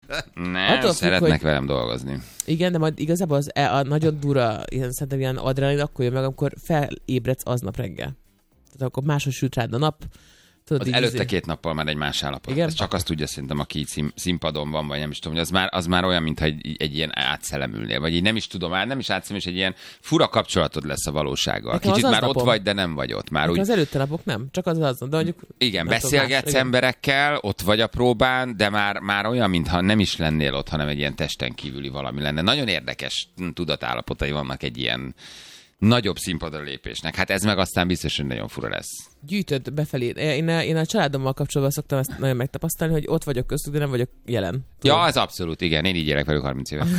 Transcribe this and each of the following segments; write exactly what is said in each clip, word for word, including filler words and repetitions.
Nem, attól szeretnek függ, velem dolgozni. Igen, de majd igazából az e, a nagyon dura, ilyen, szerintem ilyen adrenalin akkor jön meg, amikor felébredsz aznap reggel. Tehát akkor máshogy süt rád a nap. Tudod, Az előtte két nappal már egy más állapot. Igen? Ez csak azt tudja szerintem, aki így szín, színpadon van, vagy nem is tudom, hogy az már, az már olyan, mintha egy, egy ilyen átszellemülnél. Vagy így nem is tudom, már nem is átszem, és egy ilyen fura kapcsolatod lesz a valósággal. Nekem Kicsit az már az ott napom. vagy, de nem vagy ott. Már Nekem úgy... az előtte napok nem, csak az az, de mondjuk... Igen, nem tudom, beszélgetsz más, igen. emberekkel, ott vagy a próbán, de már, már olyan, mintha nem is lennél ott, hanem egy ilyen testen kívüli valami lenne. Nagyon érdekes tudatállapotai vannak egy ilyen nagyobb színpadra lépésnek. Hát ez meg aztán biztos, hogy nagyon fura lesz. Gyűjtöd befelé. Én a, én a családommal kapcsolatban szoktam ezt nagyon megtapasztalni, hogy ott vagyok köztük, de nem vagyok jelen. Tudod? Ja, ez abszolút, igen. Én így élek velük harminc éve.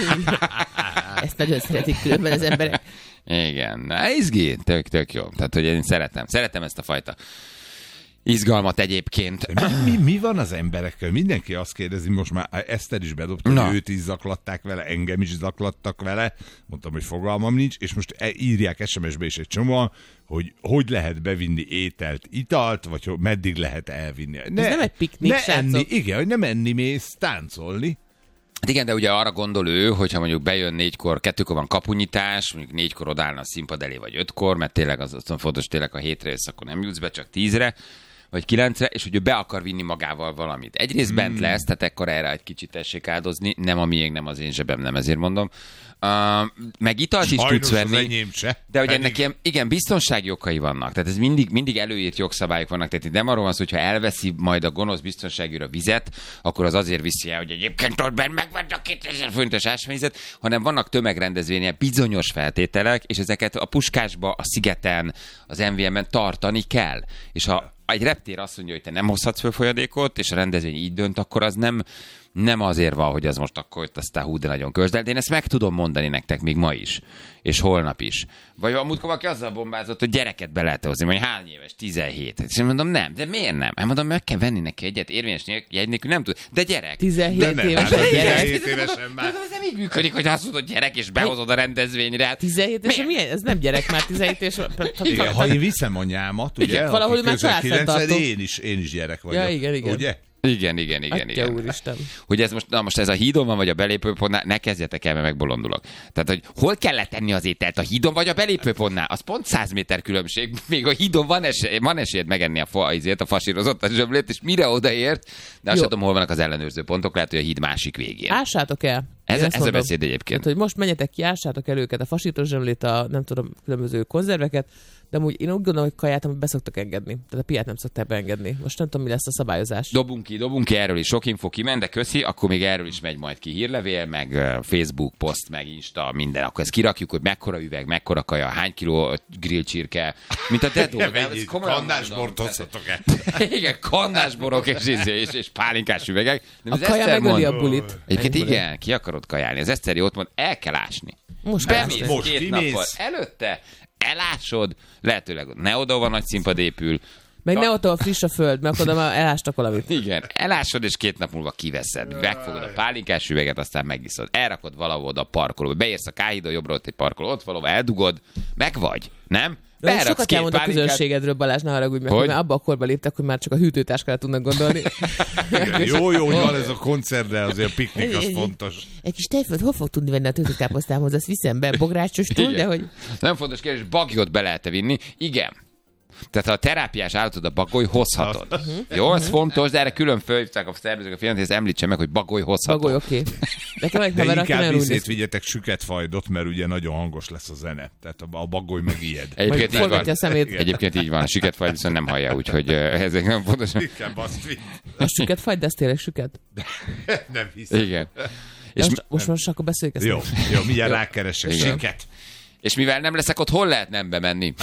Ezt nagyon szeretik különben az emberek. Igen. Na, izgi. Tök, tök jó. Tehát, hogy én szeretem. Szeretem ezt a fajta izgalmat egyébként. Mi, mi, mi van az emberekkel? Mindenki azt kérdezi, most már Eszter is bedobta, Na. hogy őt is zaklatták vele, engem is zaklattak vele, mondtam, hogy fogalmam nincs, és most e- írják es em es-be is egy csomóan, hogy hogy lehet bevinni ételt, italt, vagy hogy meddig lehet elvinni. Ne, Ez nem egy piknik, ne srácok. enni, igen, hogy nem enni mész, táncolni. Hát igen, de ugye arra gondol ő, hogyha mondjuk bejön négykor, kettőkor van kapunyítás, mondjuk négykor odállna a színpad elé, vagy ötkor, mert tényleg az, az fontos, tényleg a hétre jössz, akkor nem jutsz be, csak tízre, vagy kilencre, és hogy ő be akar vinni magával valamit. Egyrészt hmm. bent lesz, tehát ekkor erre egy kicsit tessék áldozni, nem a miénk, nem az én zsebem, nem ezért mondom. Uh, meg italt is Sajnos tudsz az venni. enyém se. De hogy Pedig- ennek ilyen, igen, biztonsági okai vannak. Tehát ez mindig, mindig előírt jogszabályok vannak. Tehát itt nem arról van szó, hogyha elveszi majd a gonosz biztonságűr a vizet, akkor az azért viszi el, hogy egyébként ott benn megvan a kétezer forintos ásványvizet, hanem vannak tömegrendezvények, bizonyos feltételek, és ezeket a Puskásba, a Szigeten, az em vé em-en tartani kell. És ha egy reptér azt mondja, hogy te nem hozhatsz föl folyadékot, és a rendezvény így dönt, akkor az nem, nem azért van, hogy az most akkor itt aztán hú, de nagyon közd, de én ezt meg tudom mondani nektek még ma is, és holnap is. Vagy amúgykor valaki azzal bombázott, hogy gyereket be lehet hozni, mondjuk hány éves, tizenhét. És én mondom, nem, de miért nem? Hát mondom, meg kell venni neki egyet, érvényes jegy nélkül nem tud. De gyerek. tizenhét De nem, éves hát egy gyerek. tizenhét évesen már. Ez nem így működik, hogy azt mondod gyerek, és behozod a rendezvényre. Hát tizenhét és milyen? Ez nem gyerek már, tizenhét és... Igen, ha én viszem a nyámat, ugye? Igen, valahogy aki már közel családfenntartó. kilencven, én is, én is gyerek vagyok. Ja, igen, igen. Ugye? Igen, igen, igen, Atya igen. úristen. Hogy ez most, na most ez a hídon van, vagy a belépőpontnál, ne kezdjetek el, mert megbolondulok. Tehát, hogy hol kell letenni az ételt, a hídon vagy a belépőpontnál? Az pont száz méter különbség. Még a hídon van, esély, van esélyed megenni a, fa, azért, a fasírozott a zsömlét, és mire odaért, de azt sem tudom, hol vannak az ellenőrző pontok, lehet, hogy a híd másik végén. Ássátok el. Ez, Én ezt ez a mondom. beszéd egyébként. Tehát, hogy most menjetek ki, ássátok el őket, a fasítos zsömlét, a nem tudom, különböző konzerveket, de amúgy én úgy gondolom, hogy kaját, amit beszoktak engedni. Tehát a piát nem szokták beengedni. Most nem tudom, mi lesz a szabályozás. Dobunk ki, dobunk ki, erről is sok info kiment, de köszi, akkor még erről is megy majd ki hírlevél, meg uh, Facebook poszt, meg Insta, minden. Akkor ezt kirakjuk, hogy mekkora üveg, mekkora kaja, hány kiló grillcsirke, mint a Dedó. Kannásbort hozhatok el. Igen, kannásborok és, és, és, és pálinkás üvegek. De A az kaja Eszter megöli mond- a bulit. Egyébként Ennyi igen, ki akarod kajálni. Az Eszteri ott mond, el kell ásni. Most Bemész kell. Most két kimész. nappal előtte, elásod, lehetőleg ne oda van nagy színpad épül. Meg ne ott, ahol friss a föld, mert oda már elástak valamit. Igen, elásod, és két nap múlva kiveszed. Megfogod a pálinkás üveget, aztán megiszod. Elrakod valahol oda a parkolóba. Beérsz a Káhidon, jobbra ott egy parkoló, ott valahol eldugod, meg vagy, nem? De Beraksz sokat két elmond a pálinkát. közönségedről, Balázs, ne haragudj meg, Hogy? mert abba a korba léptek, hogy már csak a hűtőtáskára tudnak gondolni. Igen, jó, jó, hogy van ez a koncert, de azért a piknik az fontos. Egy kis tejfölt hol fog tudni venni a töltőkáposztámhoz? Azt viszem be bográcsostól, Igen. de hogy... Nem fontos kérdés, bagyot be lehet vinni? Igen. Tehát ha a terápiás állatod a bagoly, hozhatod. Jó, ez fontos, de erre külön fölhívták a szervezők a filmet, hogy ezt említse meg, hogy bagoly hozható. Bagoly, oké. Okay. Nekem meg De haver, aki inkább nagyon úgy viszét néz ki. vigyetek süketfajdot, mert ugye nagyon hangos lesz a zene. Tehát a, a bagoly meg ijed. Egyébként Majd így van. forgatja a szemét. Egyébként így van. A süketfaj viszont nem hallja, úgyhogy uh, ezek nem fontos. Inkább azt vitt. A süket fagy, de ez tényleg süket? Nem hiszem. Igen. És És, most, most, most akkor beszéljük ezt. Jó, meg. jó, mindjárt rákeresek. Igen. Siket. és mivel nem leszek ott, hol lehet nem bemenni?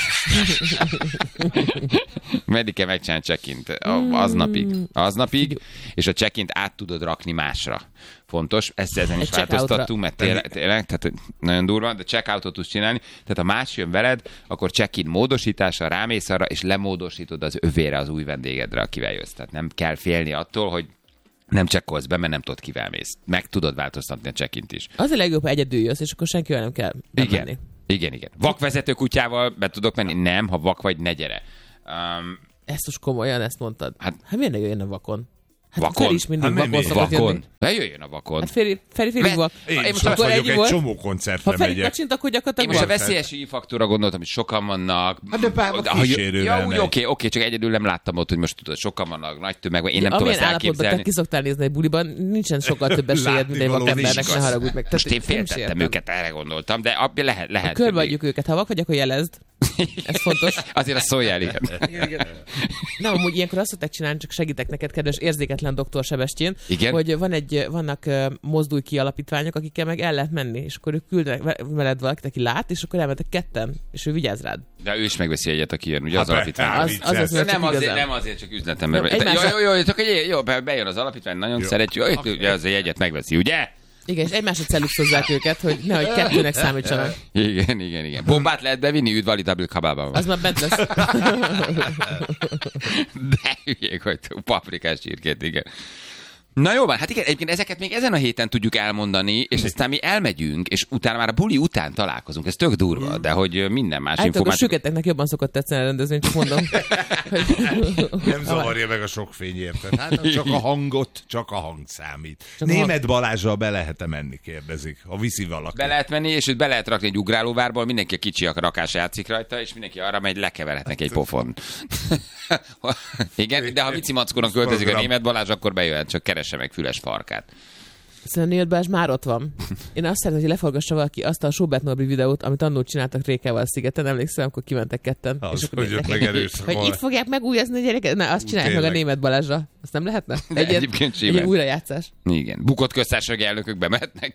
Meddig kell megcsinálni check-int? Aznapig. Aznapig, és a check-int át tudod rakni másra. Fontos. Ezt ezen is Egy változtattunk, mert tényleg, tényleg tehát nagyon durva, de check-outot tudsz csinálni. Tehát ha más jön veled, akkor check-in módosításra, rámész arra, és lemódosítod az övére az új vendégedre, akivel jössz. Tehát nem kell félni attól, hogy nem csekkolsz be, mert nem tudod, kivel mész. Meg tudod változtatni a check-int is. Az a legjobb, ha egyedül jössz, és akkor senkivel nem kell Igen. menni. Igen, igen. Vakvezető kutyával be tudok menni? Nem, ha vak vagy, ne gyere. Um, Ezt most komolyan ezt mondtad. Hát- Hát, hát miért ne jöjjön a vakon? Hát Vakon? Feri is mindig Hát nem vakon én. szokott jönni. Vakon. Ne jöjjön a vakon. Hát Feri, Feri félig vak. Én Én is most ott akkor vagyok, ennyi egy volt. csomó koncertre Ha Feri megyek. megcsináltak, akkor Én gyakorlatilag most a van. veszélyes I-faktorra gondoltam, hogy sokan vannak. Hát de pár Ah, kísérővel ja, úgy, megy. oké, oké, csak egyedül nem láttam ott, hogy most tudod, sokan vannak, nagy tömeg, én nem tudom Amilyen ezt állapotban te elképzelni. ki szoktál nézni egy buliban, nincsen sokkal több esélyed, mint egy Látnivaló vakembernek, nincs ne igaz. haragudj meg. Most én Tehát nem is féltettem értem. őket, erre gondoltam, de abban lehet, lehet. Körbeadjuk őket. Ha vak vagy, akkor jelezd. Ez fontos. Azért azt szóljál, igen. Nem, amúgy ilyenkor azt szokták csinálni, csak segítek neked, kedves érzéketlen doktor Sebestyén, Igen? hogy van egy, vannak uh, mozdulj ki alapítványok, akikkel meg el lehet menni, és akkor ők küldenek ve- veled valakit, aki lát, és akkor elmentek ketten, és ő vigyáz rád. De ő is megveszi egyet, aki jön, ugye Hát az alapítvány. be- Az, az, az, az nem, csak azért, igazán. nem azért, csak üzletember. Nem, vagy. egymásra- Jó, jó, jó, csak egy, jó, be- bejön az alapítvány, nagyon Jó. szeretjük, jó, ugye az egyet megveszi, ugye? Igen, és egymásra celluxozzák őket, hogy nehogy kettőnek számítsanak. Igen, igen, igen. Bombát lehet bevinni, üdv validabül kabában. Az már bent lesz. De hülyék vagytok, paprikás csirkét, igen. Na jó van, hát igen, egyébként ezeket még ezen a héten tudjuk elmondani, és aztán mi elmegyünk, és utána már a buli után találkozunk. Ez tök durva, de hogy minden más Állítólag a információ... süketeknek jobban szokott tetszeni a rendezvény, csak mondom. Nem zavarja meg a sok fény, érted? Hát csak a hangot, csak a hang számít. Csak a Német Balázsral be lehet-e menni, kérdezik. Ha viszi valaki. Be lehet menni, és őt be lehet rakni egy ugrálóvárból, mindenki a kicsi a rakás játszik rajta, és mindenki arra megy, lekeverhetnek egy pofon. Igen, de ha Vici Mackónak költözik a Német Balázs, akkor bejöhet, csak keresse meg Füles farkát. Szerintem Német Balázs már ott van. Én azt szeretném, hogy leforgassa valaki azt a Schubert Norbi videót, amit annól csináltak Rékával a szigeten, emlékszem, akkor kimentek ketten. Az, és akkor hogy ott nekik- megerőszakolják. hogy itt fogják megújazni a gyereket? Na, azt csinálják meg a Tényleg. Német Balázsra. Azt nem lehetne? De Egy ilyen- egyébként egy simán. ilyen újrajátszás. Igen, bukott köztársasági elnökök bemehetnek.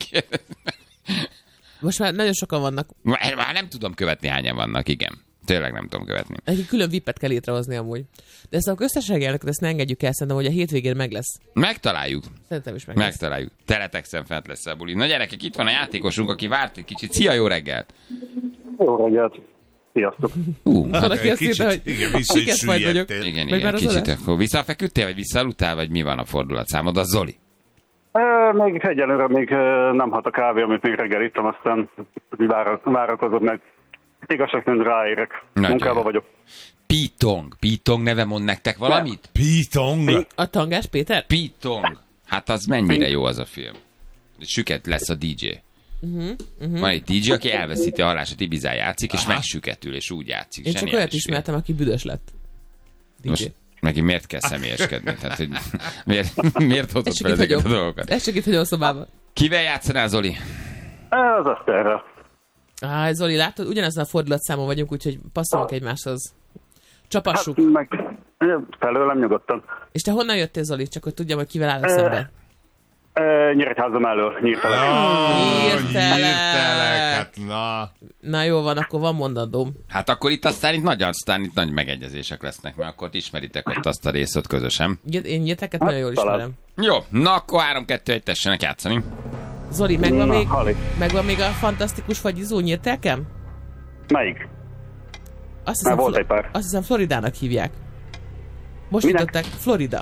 Most már nagyon sokan vannak. Már már nem tudom követni, hányan vannak, igen. Tényleg nem tudom követni. Neki külön vipet kell létrehozni amúgy. De ezt a köztársasági elnököt ezt ne engedjük el, szerintem, hogy a hétvégén meg lesz. Megtaláljuk. Szerintem is meg lesz. Megtaláljuk. Teletexen fent lesz a buli. Na gyerekek, itt van a játékosunk, aki várt egy kicsit. Szia, jó reggelt! Jó reggelt! Sziasztok! Uh, Van, aki azt Kicsit, írta, hogy igen, vissza is kiket majd vagyok. süllyedtél. igen, Vagy igen, már az kicsit. adás? Akkor visszafeküdtél, vagy visszaaludtál, vagy mi van a fordulatszámod? Az Zoli. E, még egyelőre még e, nem hat a kávé, amit még reggel ittam, aztán vára- várakozom meg. Igazság szerint ráérek. Nagyon Munkában jó. vagyok. Pitong. Pitong neve mond nektek valamit? Pitong. A Tangás Péter? Pitong. Hát az mennyire jó az a film. Süket lesz a dé dzsé. Uh-huh, uh-huh. Van egy dé dzsé, aki elveszíti a hallását, Ibizán játszik, és megsüketül, és úgy játszik. Én csak Zseniális olyat film. ismertem, aki büdös lett. dé dzsé. Most neki miért kell személyeskedni? Tehát, hogy miért, miért hozott Ez fel csak itt ezeket a hagyom. dolgokat? Ez csak itt hagyom a szobában. Kivel játszanál, Zoli? E, az Eszterrel. Á, Zoli, látod, ugyanezen a fordulatszámon vagyunk, úgyhogy passzolunk egymáshoz. Csapassuk. Hát meg e, felőlem nyugodtan. És te honnan jöttél, Zoli? Csak hogy tudjam, hogy kivel állok szemben. E, Nyíregyházam elől, nyírtelek. Nyírtelek. Nyírtelek. Hát na. Na jó van, akkor van mondandóm. Hát akkor itt aztán itt nagy, aztán itt nagy megegyezések lesznek, mert akkor ismeritek ott azt a részt közösen. Én nyírteket nagyon jól talán. ismerem. Jó, na akkor három kettő egy tessenek játszani. Zoli, megvan Na, még, Hali. megvan még a fantasztikus fagyizó nyírtelkem? Melyik? Azt Már hiszem, volt Flo- egy pár. azt hiszem Floridának hívják. Most Minek? jutották Florida.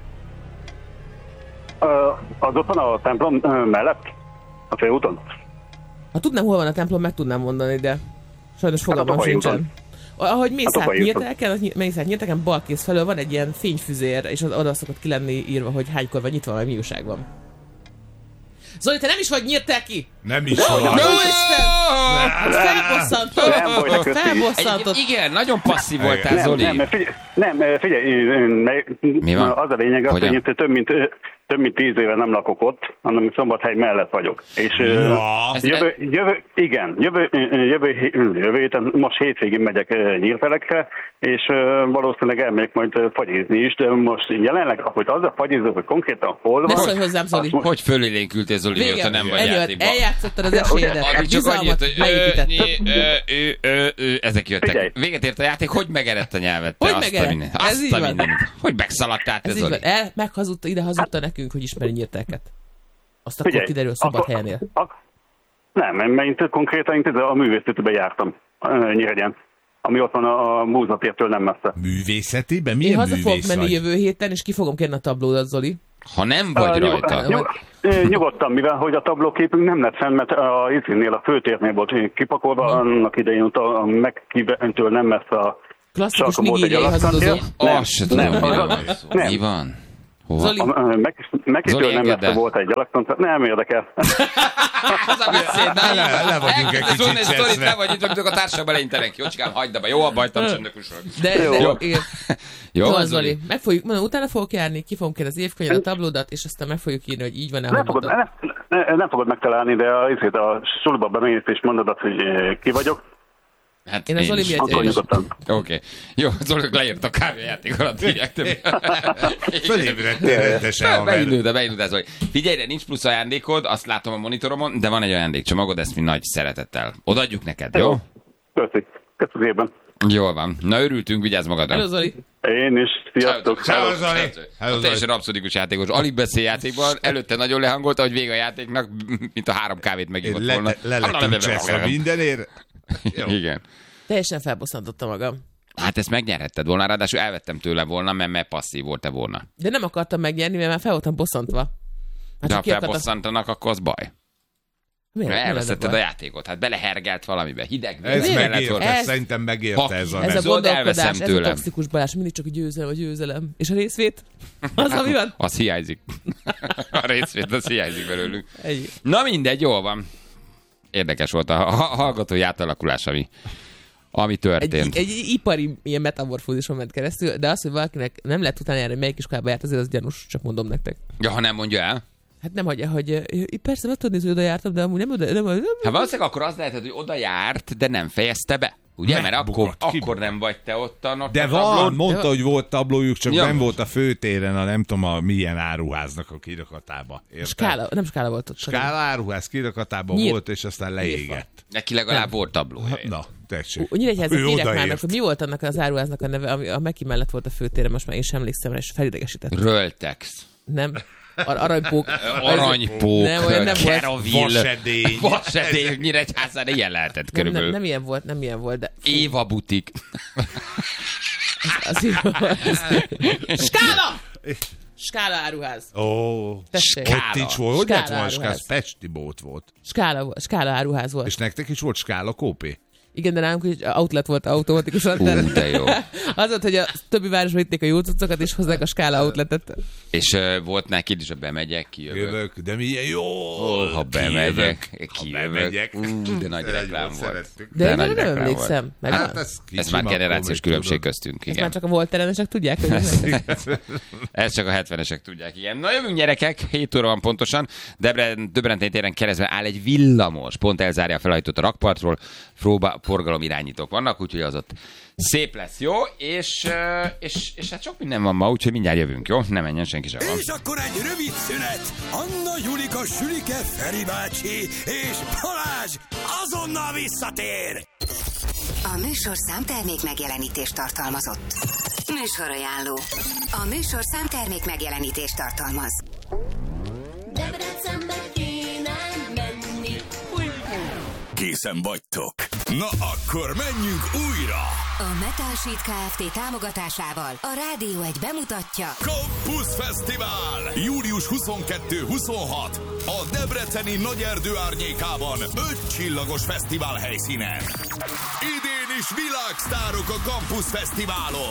E, az ott van a templom e, mellett? A főúton? Ha tudnám, hol van a templom, meg tudnám mondani, de sajnos fogalmam Tokai sincsen. úton. Ahogy mész A át Tokai úton. nyírtelken, az ny- mész át nyírtelken, balkész felől van egy ilyen fényfüzér, és az oda szokott ki lenni írva, hogy hánykor van nyitva, vagy mi újság van. Zoli, te nem is vagy nyírtelki! Nem is van. Jó Isten! Felbosszantod! Nem voltak össze- Felbosszantod! Egy, igen, nagyon passzív voltál, Nem, Zoli. nem, figyelj, nem, figyelj, Mi van? az a lényeg, az, Hogyan? hogy itt több mint, több mint tíz éve nem lakok ott, hanem Szombathely mellett vagyok. És Ja. Ez- jövő, jövő, igen, jövő, jövő, hé- jövő héten, most hétvégén megyek Nyírtelekre, és valószínűleg elmegyek majd fagyizni is, de most jelenleg, ahogy az a fagyizó, hogy konkrétan hol Ne van, szólj hozzám, Zoli! azt- Hogy fölélénkültél, Zoli, mióta nem vagy ennyi volt. játékban? Eljátszottad az esélyedet, a Addig csak annyit, bizalmat hogy ö, leépítetted. nyi, ö, ö, ö, ö, ezek jöttek. Figyelj. Véget ért a játék, hogy megerett a nyelvet? te? Hogy Azt a megerett? minden- Ez Azt így a van. mindenit. Hogy megszaladtál te, Ez így Zoli? van. El, meghazudta, ide hazudta nekünk, hogy ismeri nyírtelket. Azt akkor Figyelj, kiderül Szombathelyenél. akkor- ak- Nem, mert én konkrétan én a művészetben jártam ö, Nyíregyen, ami ott van a, a múzeumtértől nem messze. Művészetiben? Én Milyen haza fogok művész menni vagy? jövő héten, és ki fogom kérni a tablódat, Zoli. Ha nem vagy Ö, rajta. nyugod- nyug- ö, Nyugodtan, mivel hogy a tablóképünk nem lett fenn, mert a izénél, a főtérnél volt kipakolva, annak idején ott a, a megkíventől nem messze a Klasszikus sarkon volt egy nigériai alapkantér. hazudozó. Nem, Azt se tudom, nem, miről az- van szó. nem. Mi van? Zoli. Megkítől nem lesz, volt egy gyalogkoncert. Nem érdekel. Az a vicc, Le- le- le vagyunk egy kicsit sztorit, cseszve. le vagy, itt a társaságban leintenek. Jócsikám, hagyd abba. Jó, abba hagytam csöndökusról. De, de Jó. igen. Jó, Jó, Zoli? Zoli. Meg fogjuk, mondom, utána fogok járni, ki fogom kérni az évkönyvet, a tablódat, és aztán meg fogjuk írni, hogy így van-e, Nem hogy fogod, mondod. nem, nem, nem fogod megtalálni, de a, a suliba bemész és mondod azt, hogy eh, ki vagyok. Hát Én az is. Zoli miatt Akkor én is. nyugodtan. Oké. Okay. Jó, Zoli leírt a kávéjáték alatt, írják többé. Fölébredtél rendesen, haver. Beindult, beindult, Zoli. Figyelj, de nincs plusz ajándékod, azt látom a monitoromon, de van egy ajándékcsomagod, ezt mi nagy szeretettel odaadjuk neked, jó? Köszi. Köszi szépen. Jól van. Na, örültünk, vigyázz magadra. Hello, Zoli. Én is. Sziasztok. Ciao, Zoli. Hello, A teljesen abszurdikus játékos. Alig beszél játékban, előtte nagyon lehangolta, hogy vége a játéknak, mint a három kávét megívott Le, volna. le lettünk cseszve mindenért. Jó. Igen. Teljesen felbosszantottam magam. Hát ezt megnyerhetted volna, ráadásul elvettem tőle volna, mert, mert passzív volt-e volna. De nem akartam megnyerni, mert már fel voltam bosszantva. Hát De csak ha ki akartam- felbosszantanak, akkor az baj. Miért? Mert Mi lenne elvesztetted a baj? játékot, hát belehergelt valamibe, hideg. Ez víz mellett megérte, volt. Ez- szerintem megérte Ha- ez a Ez a mez. Zöld, elveszem gondolkodás, ez a tőlem. toxikus Balázs, mindig csak a győzelem, a győzelem. És a részvét? Az, ami van? Az hiányzik. A részvét, az hiányzik belőlünk. Egy. Na mindegy, jól van. Érdekes volt a ha- hallgatói átalakulás, ami, ami Egy, történt. egy, egy ipari ilyen metamorfózison ment keresztül, de az, hogy valakinek nem lehet utána járni, hogy melyik iskolába járt, azért az gyanús, csak mondom nektek. Ja, ha nem mondja el. Hát nem hagyja, hogy eh, persze meg tudod nézni, hogy oda jártam, de amúgy nem oda, nem, nem, Hát valószínűleg akkor az lehetett, hogy oda járt, de nem fejezte be. Ugye? Mert akkor, Megbukott, ki- akkor nem vagy te ott a not- De a van, tablón. mondta, hogy volt tablójuk, csak Ja. nem volt a főtéren, a nem tudom, a milyen áruháznak a kirakatába. Érted? skála, nem skála volt ott. Skála áruház kirakatában Nyír- volt, és aztán leégett. Neki legalább volt tablója. Na, tessék. Nyíregyházat Ő kérek már, odaért. hogy mi volt annak az áruháznak a neve, ami a Meki mellett volt a főtére, most már én sem emlékszem rá, és felidegesített. Röltex. Nem? Ar- aranypók. Aranypók, Nem, olyan nem volt. Keravil, Vasedény. Vasedény, Nyíregyházán ilyen lehetett Nem, nem, körülbelül. nem ilyen volt, nem ilyen volt, de Éva butik. az így volt. Skála! Skála áruház. Ó, Tessék. Skála. ott nincs volt. Hogy lett Skála volna skála? áruház. Pesti bót volt. Skála, volt- skála áruház volt. És nektek is volt skála kópé? Igen, de nálunk is outlet volt automatikusan. Ú, tehát- de jó. Az volt, hogy a többi városban vitték a jó cuccokat, és hozzák a skála outletet. És uh, volt neki is, hogy bemegyek, kijövök. Jövök, de milyen jó. Ó, ha bemegyek, Ha kijövök. bemegyek. Ú, de nagy Elég reklám volt, volt. szerettük. De, De én nagy nem reklám emlékszem. Meg Hát van? ez kicsim, Ez már akkor generációs még különbség tudod. köztünk, Ezt igen. már csak a volt teremesek tudják, hogy Ezt csak a hetvenesek tudják, igen. Na jövünk gyerekek, hét óra van pontosan. Debrecen, Debrecen téren keresztben áll egy villamos, pont elzárja a felhajtót a rakpartról, próba, forgalom irányítók vannak, úgyhogy az ott szép lesz, jó? És, eh, és, és hát sok minden van ma, úgyhogy mindjárt jövünk, jó? Ne menjen senki sem van. És akkor egy rövid szünet. Anna, Julika, Sülike, Feri bácsi és Balázs azonnal visszatér. A műsor számtermék megjelenítést tartalmazott. Műsorajánló. A műsor számtermék megjelenítést tartalmaz. Debrecenbe kéne menni. Készen vagytok. Na akkor menjünk újra. A Metal Sheet Kft. Támogatásával a Rádió egy bemutatja. Campus Fesztivál! július huszonkettő-huszonhat a debreceni Nagyerdő árnyékában öt csillagos fesztivál helyszínen. Idén is világsztárok a Campus Fesztiválon.